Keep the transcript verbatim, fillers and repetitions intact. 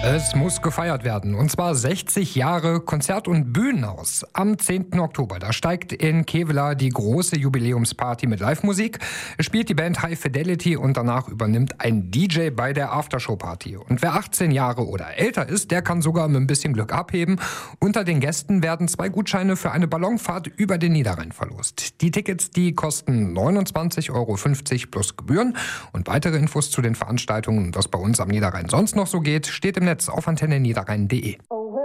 Es muss gefeiert werden, und zwar sechzig Jahre Konzert- und Bühnenhaus. Am zehnten Oktober, da steigt in Kevelaer die große Jubiläumsparty mit Live-Musik. Es spielt die Band High Fidelity und danach übernimmt ein D J bei der Aftershow-Party. Und wer achtzehn Jahre oder älter ist, der kann sogar mit ein bisschen Glück abheben. Unter den Gästen werden zwei Gutscheine für eine Ballonfahrt über den Niederrhein verlost. Die Tickets, die kosten neunundzwanzig Euro fünfzig plus Gebühren. Und weitere Infos zu den Veranstaltungen, was bei uns am Niederrhein sonst noch so geht, steht im Netz auf antenne niederrhein punkt de.